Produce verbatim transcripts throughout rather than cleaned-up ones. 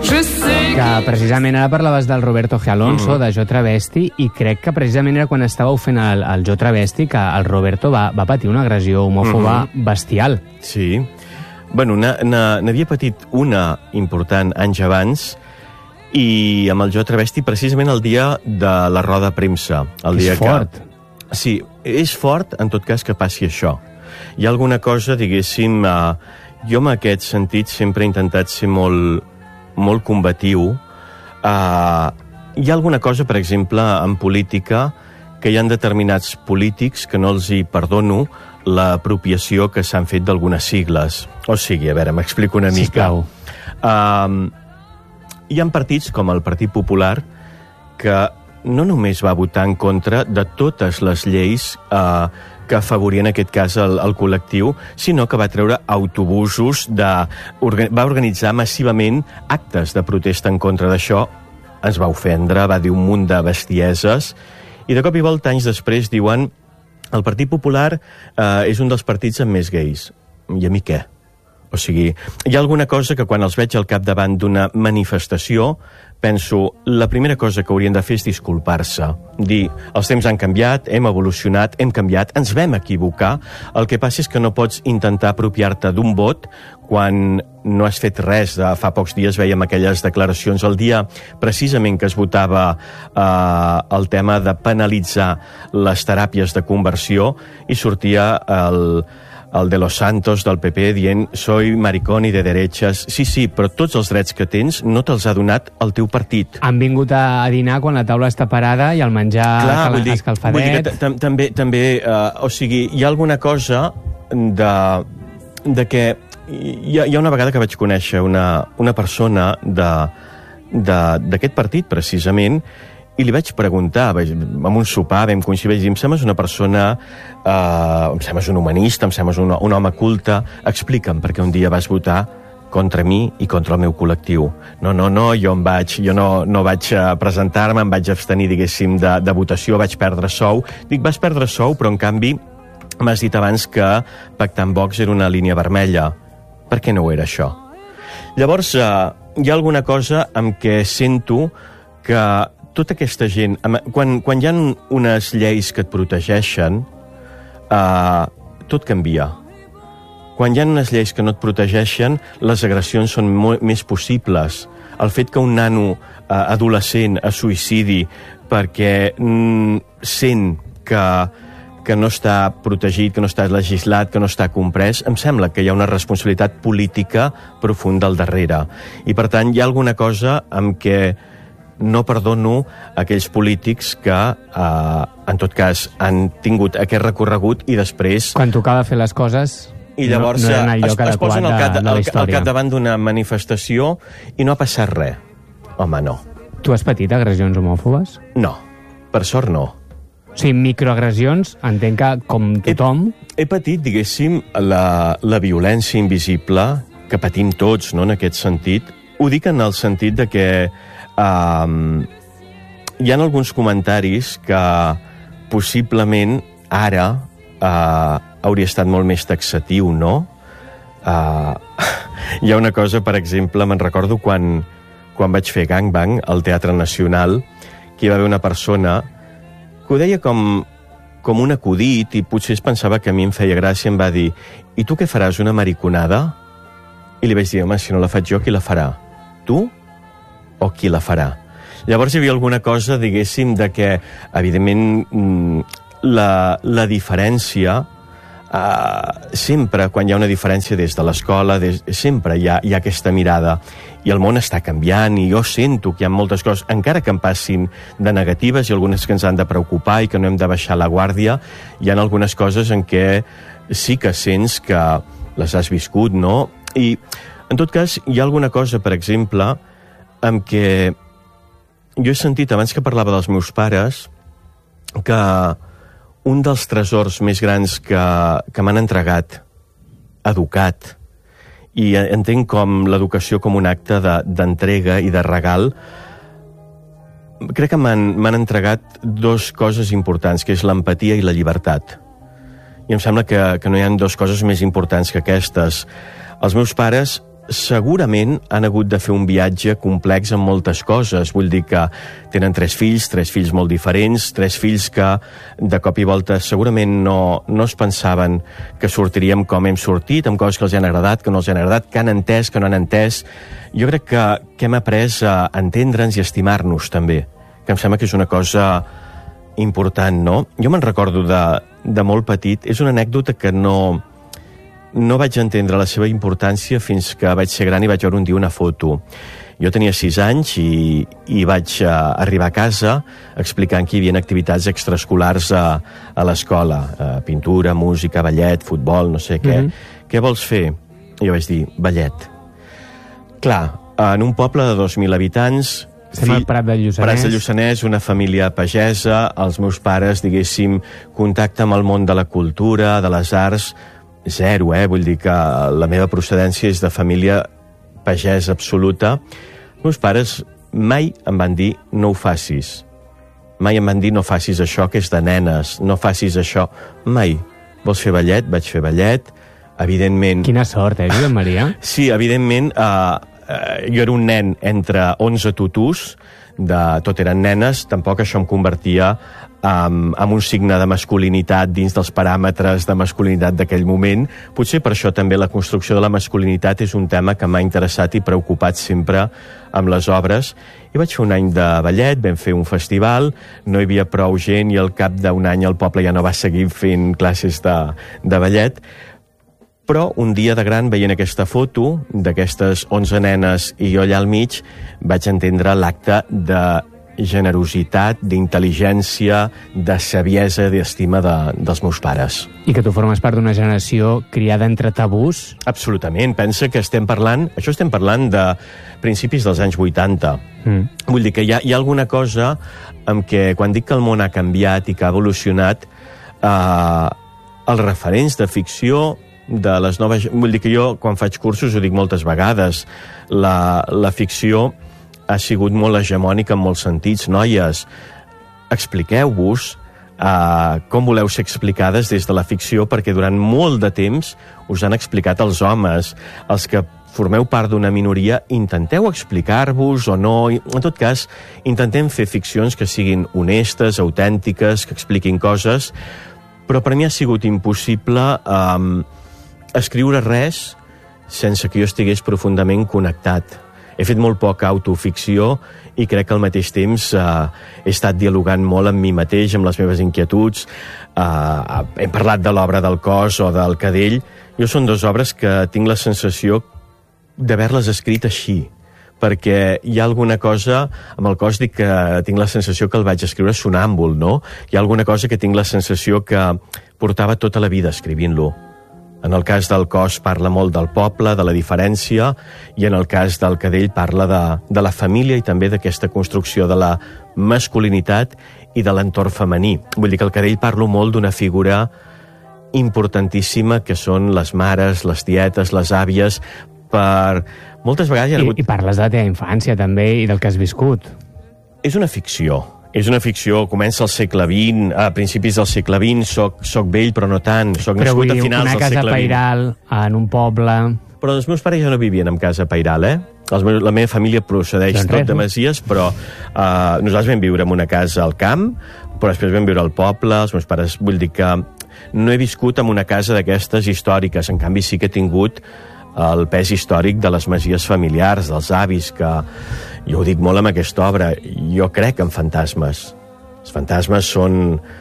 Que precisament ara parlaves del Roberto G. Alonso, mm-hmm. de Jo Travesti, i crec que precisament era quan estàveu fent el, el Jo Travesti que el Roberto va, va patir una agressió homòfoba mm-hmm. bestial. Sí. Bueno, n'havia patit una important anys abans, i amb el Jo Travesti precisament el dia de la roda premsa. El és dia fort. Que... Sí, és fort en tot cas que passi això. Hi ha alguna cosa, diguéssim, eh, jo en aquest sentit sempre he intentat ser molt, molt combatiu. Eh, hi ha alguna cosa, per exemple, en política, que hi ha determinats polítics que no els hi perdono l'apropiació que s'han fet d'algunes sigles. O sigui, a veure, m'explico una mica. Sisplau. Uh, hi ha partits com el Partit Popular que no només va votar en contra de totes les lleis uh, que afavorien en aquest cas el, el col·lectiu, sinó que va treure autobusos, de, orga, va organitzar massivament actes de protesta en contra d'això, ens va ofendre, va dir un munt de bestieses, i de cop i volta anys després diuen el Partit Popular eh, és un dels partits amb més gais. I a mi què? O sigui, hi ha alguna cosa que quan els veig al capdavant d'una manifestació penso, la primera cosa que haurien de fer és disculpar-se. Dir, els temps han canviat, hem evolucionat, hem canviat, ens vam equivocar. El que passa és que no pots intentar apropiar-te d'un vot quan no has fet res. Fa pocs dies veiem aquelles declaracions. El dia precisament que es votava eh, el tema de penalitzar les teràpies de conversió i sortia el... el de los Santos del P P dient soy maricón i de derechas. Sí, sí, però tots els drets que tens no te'ls ha donat el teu partit. Han vingut a dinar quan la taula està parada i el menjar Clar, vull dir, escalfadet. Vull dir que també, també uh, o sigui, hi ha alguna cosa de, de que hi ha, hi ha una vegada que vaig conèixer una, una persona d'aquest partit, precisament, i li vaig preguntar, en un sopar vam coincidir, vaig dir, em sembles una persona, eh, em sembles un humanista, em sembles un, un home culte, explica'm perquè un dia vas votar contra mi i contra el meu col·lectiu. No, no, no, jo em vaig, jo no, no vaig presentar-me, em vaig abstenir, diguéssim, de, de votació, vaig perdre sou. Dic, vas perdre sou, però en canvi m'has dit abans que pactar amb Vox era una línia vermella. Per què no ho era això? Llavors, eh, hi ha alguna cosa amb què sento que tota aquesta gent, quan, quan hi ha unes lleis que et protegeixen, eh, tot canvia. Quan hi ha unes lleis que no et protegeixen, les agressions són molt més possibles. El fet que un nano eh, adolescent es suïcidi perquè mm, sent que, que no està protegit, que no està legislat, que no està comprès, em sembla que hi ha una responsabilitat política profunda al darrere. I, per tant, hi ha alguna cosa amb què no perdono aquells polítics que, eh, en tot cas, han tingut aquest recorregut i després... Quan tocava fer les coses, i llavors no, no es, es posen al, cap, de, de al, al capdavant d'una manifestació i no ha passat res. Home, no. Tu has patit agressions homòfobes? No, per sort no. O sigui, microagressions, entenc que com tothom... He, he patit, diguéssim, la, la violència invisible que patim tots, no?, en aquest sentit. Ho dic en el sentit de que Um, hi ha alguns comentaris que possiblement ara uh, hauria estat molt més taxatiu, no? Uh, hi ha una cosa, per exemple, me'n recordo quan, quan vaig fer Gangbang al Teatre Nacional, que hi va haver una persona que ho deia com, com un acudit i potser es pensava que a mi em feia gràcia, em va dir, i tu què faràs, una mariconada? I li vaig dir, home, si no la faig jo, qui la farà? Tu? O qui la farà? Llavors hi havia alguna cosa, diguéssim, de que, evidentment, la, la diferència, eh, sempre, quan hi ha una diferència des de l'escola, des, sempre hi ha, hi ha aquesta mirada, i el món està canviant, i jo sento que hi ha moltes coses, encara que em passin de negatives, i algunes que ens han de preocupar, i que no hem de baixar la guàrdia, hi ha algunes coses en què sí que sents que les has viscut, no? I, en tot cas, hi ha alguna cosa, per exemple, amb què jo he sentit, abans que parlava dels meus pares, que un dels tresors més grans que, que m'han entregat, educat, i entenc com l'educació com un acte d'entrega de, i de regal, crec que m'han entregat dues coses importants, que és l'empatia i la llibertat. I em sembla que, que no hi ha dues coses més importants que aquestes. Els meus pares segurament han hagut de fer un viatge complex en moltes coses. Vull dir que tenen tres fills, tres fills molt diferents, tres fills que de cop i volta segurament no, no es pensaven que sortiríem com hem sortit, amb coses que els han agradat, que no els han agradat, que han entès, que no han entès. Jo crec que, que hem après a entendre'ns i estimar-nos també, que em sembla que és una cosa important, no? Jo me'n recordo de, de molt petit, és una anècdota que no... no vaig entendre la seva importància fins que vaig ser gran i vaig veure un dia una foto. Jo tenia sis anys i, i vaig uh, arribar a casa explicant que hi havia activitats extraescolars a, a l'escola. Uh, pintura, música, ballet, futbol, no sé què. Mm-hmm. Què vols fer? I jo vaig dir, ballet. Clar, en un poble de dos mil habitants... Estem al Prat del Lluçanès. Prats del Lluçanès, una família pagesa, els meus pares, diguéssim, contacte amb el món de la cultura, de les arts... Zero, eh? Vull dir que la meva procedència és de família pagesa absoluta. Els meus pares mai em van dir no ho facis. Mai em van dir no facis això, que és de nenes, no facis això. Mai. Vols fer ballet? Vaig fer ballet. Evidentment... Quina sort, eh, Josep Maria? Sí, evidentment, eh, eh, jo era un nen entre onze tutus, de tot eren nenes, tampoc això em convertia Um, amb un signe de masculinitat dins dels paràmetres de masculinitat d'aquell moment. Potser per això també la construcció de la masculinitat és un tema que m'ha interessat i preocupat sempre amb les obres. I vaig fer un any de ballet, vam fer un festival, no hi havia prou gent i al cap d'un any el poble ja no va seguir fent classes de, de ballet. Però un dia de gran, veient aquesta foto d'aquestes onze nenes i jo allà al mig, vaig entendre l'acte de generositat, d'intel·ligència, de saviesa, d'estima de, dels meus pares. I que tu formes part d'una generació criada entre tabús? Absolutament. Pensa que estem parlant... Això estem parlant de principis dels anys vuitanta. Mm. Vull dir que hi ha, hi ha alguna cosa amb què, quan dic que el món ha canviat i que ha evolucionat, eh, els referents de ficció de les noves... Vull dir que jo, quan faig cursos, ho dic moltes vegades, la, la ficció ha sigut molt hegemònica en molts sentits. Noies, expliqueu-vos uh, com voleu ser explicades des de la ficció, perquè durant molt de temps us han explicat els homes. Els que formeu part d'una minoria, intenteu explicar-vos o no. En tot cas, intentem fer ficcions que siguin honestes, autèntiques, que expliquin coses, però per mi ha sigut impossible um, escriure res sense que jo estigués profundament connectat. He fet molt poca autoficció i crec que al mateix temps eh, he estat dialogant molt amb mi mateix, amb les meves inquietuds. Eh, hem parlat de l'obra del Cos o del Cadell. Jo són dues obres que tinc la sensació d'haver-les escrit així, perquè hi ha alguna cosa, amb el Cos dic que tinc la sensació que el vaig escriure sonàmbul, no? Hi ha alguna cosa que tinc la sensació que portava tota la vida escrivint-lo. En el cas del Cos parla molt del poble, de la diferència, i en el cas del Cadell parla de, de la família i també d'aquesta construcció de la masculinitat i de l'entorn femení. Vull dir que el Cadell parlo molt d'una figura importantíssima que són les mares, les tietes, les àvies, per... Moltes vegades... Hi ha hagut... I, I parles de la teva infància també i del que has viscut. És una ficció. És una ficció, comença al segle vint, a principis del segle vint, soc, soc vell però no tant, soc però nascut a finals del segle vint. Però una casa pairal en un poble... Però els meus pares ja no vivien en casa pairal, eh? Els meus, la meva família procedeix doncs tot res, de masies, però uh, nosaltres vam viure en una casa al camp, però després vam viure al poble, els meus pares... Vull dir que no he viscut en una casa d'aquestes històriques, en canvi sí que he tingut el pes històric de les masies familiars, dels avis, que jo ho dic molt amb aquesta obra, jo crec en fantasmes. Els fantasmes són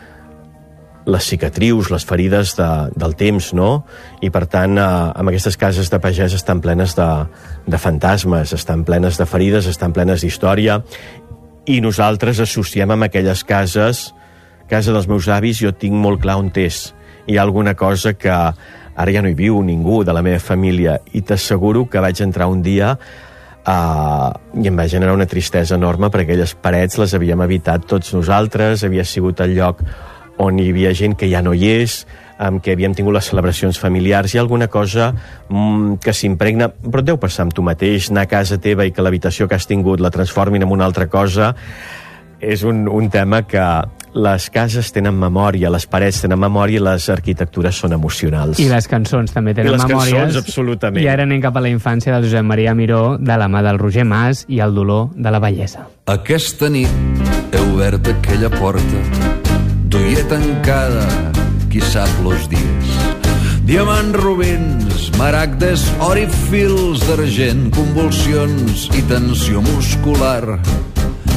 les cicatrius, les ferides de, del temps, no? I per tant, eh, amb aquestes cases de pagès estan plenes de, de fantasmes, estan plenes de ferides, estan plenes d'història, i nosaltres associem amb aquelles cases, casa dels meus avis, jo tinc molt clar on és. Hi ha alguna cosa que ara ja no hi viu ningú de la meva família, i t'asseguro que vaig entrar un dia uh, i em va generar una tristesa enorme, perquè aquelles parets les havíem habitat tots nosaltres, havia sigut el lloc on hi havia gent que ja no hi és, amb què havíem tingut les celebracions familiars. Hi ha alguna cosa mm, que s'impregna, però et deu passar amb tu mateix, anar a casa teva i que l'habitació que has tingut la transformin en una altra cosa. És un, un tema que les cases tenen memòria, les parets tenen memòria i les arquitectures són emocionals. I les cançons també tenen I les memòries. cançons, absolutament. I ara anem cap a la infància del Josep Maria Miró, de la mà del Roger Mas i el dolor de la bellesa. Aquesta nit he obert aquella porta, duia tancada, qui sap los dies. Diamants, rubins, maragdes, or i fils d'argent, convulsions i tensió muscular.